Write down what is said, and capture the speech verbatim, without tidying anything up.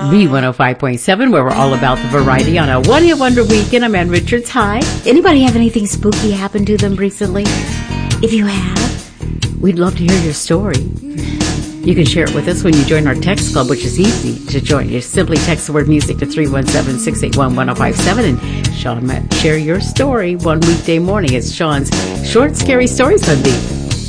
B one oh five point seven, where we're all about the variety on a One Hit Wonder weekend. I'm Ann Richards. Hi. Anybody have anything spooky happen to them recently? If you have, we'd love to hear your story. You can share it with us when you join our text club, which is easy to join. You simply text the word music to three one seven, six eight one, one oh five seven, and Sean might share your story one weekday morning. It's Sean's Short Scary Story Sunday.